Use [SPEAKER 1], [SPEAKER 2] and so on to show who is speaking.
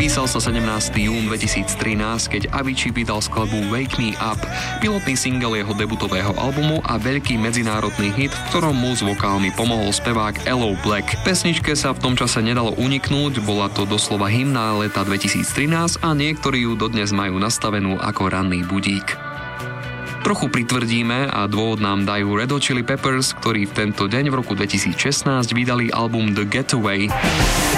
[SPEAKER 1] Písal sa 17. jún 2013, keď Avicii vydal skladbu Wake Me Up, pilotný single jeho debutového albumu a veľký medzinárodný hit, v ktorom mu s vokálmi pomohol spevák Aloe Black. Pesničke sa v tom čase nedalo uniknúť, bola to doslova hymna leta 2013 a niektorí ju dodnes majú nastavenú ako ranný budík. Trochu pritvrdíme a dôvod nám dajú Red Hot Chili Peppers, ktorí v tento deň v roku 2016 vydali album The Getaway.